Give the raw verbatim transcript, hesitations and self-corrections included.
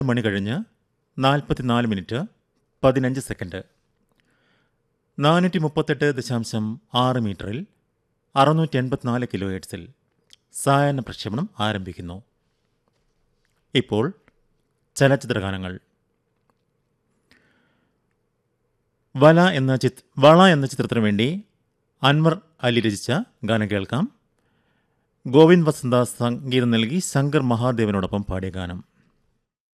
മണി കഴിഞ്ഞ് നാൽപ്പത്തിനാല് മിനിറ്റ് പതിനഞ്ച് സെക്കൻഡ്. നാനൂറ്റി മുപ്പത്തെട്ട് ദശാംശം ആറ് മീറ്ററിൽ അറുന്നൂറ്റി എൺപത്തിനാല് കിലോ ഹെർട്സിൽ സായാഹ്ന പ്രക്ഷേപണം ആരംഭിക്കുന്നു. ഇപ്പോൾ ചലച്ചിത്രഗാനങ്ങൾ. വല എന്ന ചിത് വള എന്ന ചിത്രത്തിനു വേണ്ടി അൻവർ അലി രചിച്ച ഗാനം കേൾക്കാം. ഗോവിന്ദ് വസന്ത സംഗീതം നൽകി ശങ്കർ മഹാദേവനോടൊപ്പം പാടിയ ഗാനം.